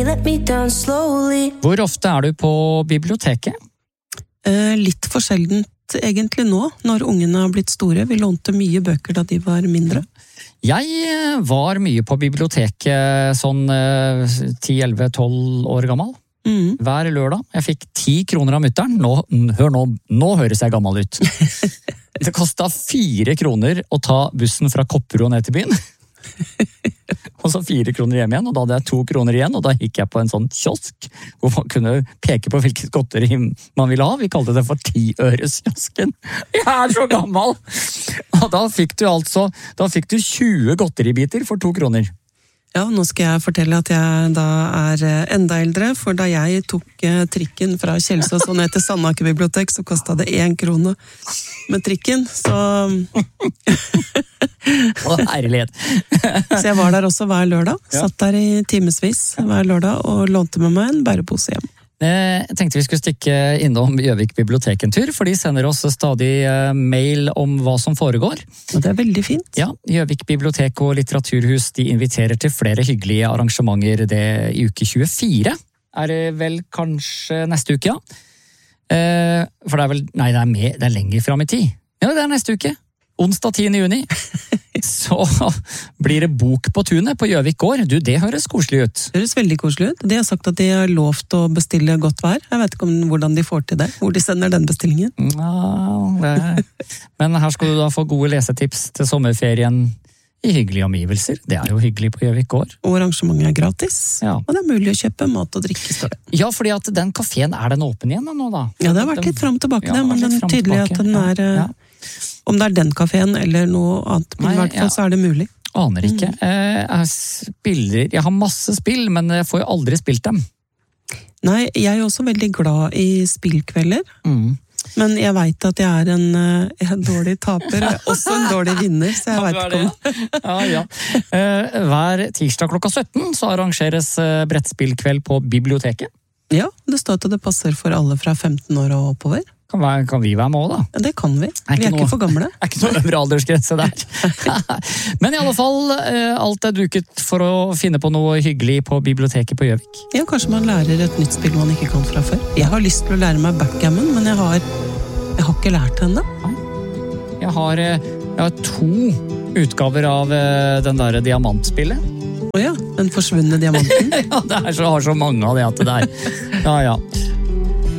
Hvor ofte du på biblioteket? Litt for sjeldent egentlig nå, når ungene har blitt store. Vi lånte mye bøker da de var mindre. Jeg var mye på biblioteket sånn 10-11-12 år gammel. Hver lørdag. Jeg fikk 10 kroner av mutteren. Nå høres jeg gammel ut. Det kostet 4 kroner å ta bussen fra Kopperud ned til byen. Og så 4 kroner hjem igjen, og da hadde jeg 2 kroner igjen, og da gikk jeg på en sånn kiosk, hvor man kunne peke på hvilket godteri man ville ha. Vi kalte det for 10-øreskiosken. Jeg så gammel! Og da fikk du 20 godteribiter for 2 kroner. Ja, nå skal jeg fortelle at jeg da enda eldre, for da jeg tok trikken fra Kjelsås og ned til Sandaker bibliotek, så kostet det 1 krone med trikken, så... Herlighet. Så jeg var der også hver lørdag, satt der i timesvis hver lørdag og lånte med meg en bærepose hjem. Jeg tenkte vi skulle stikke innom Gjøvik bibliotek en tur, for de sender oss stadig mail om hva som foregår. Og det er veldig fint. Ja, Gjøvik bibliotek og litteraturhus de inviterer til flere hyggelige arrangementer det i uke 24. Det vel kanskje neste uke, ja? For det vel, nei, det er lenger frem i tid. Ja, det er neste uke. Onsdag 10. juni. Så blir det bok på tunet på Gjøvik gård. Du, det høres koselig ut. Det høres veldig koselig ut. De har sagt at de har lovt å bestille godt vær. Jeg vet ikke hvordan de får til det, hvor de sender den bestillingen. Men her skal du da få gode lesetips til sommerferien i hyggelige omgivelser. Det er jo hyggelig på Gjøvik gård. Og arrangementet er gratis. Ja. Og det er mulig å kjøpe mat og drikke, står det. Ja, fordi at den kaféen, den åpen igjen nå da? Ja, det har vært litt frem og tilbake, men det er tydelig at den er... Om det er den kaféen eller noe annet, men i hvert fall så er det mulig. Aner ikke. Jeg har masse spill, men jeg får jo aldri spilt dem. Nei, jeg er også veldig glad i spillkvelder. Men jeg vet at jeg er en dårlig taper, også en dårlig vinner, så jeg vet ikke om. Ja. Hver tirsdag klokka 17 så arrangeres brettspillkveld på biblioteket. Ja, det står at det passer for alle fra 15 år og oppover. Kan vi være med også, da? Ja, det kan vi. Vi er ikke for gamle. Det er ikke noe øvre aldersgrense der. Men i alle fall, alt er duket for å finne på noe hyggelig på biblioteket på Gjøvik. Ja, kanskje man lærer et nytt spill man ikke kan fra før. Jeg har lyst til å lære meg backgammon, men jeg har ikke lært henne. Jeg har 2 utgaver av den der diamantspillet. Åja, den forsvunne diamanten. Ja, har så mange av det at det der. Ja.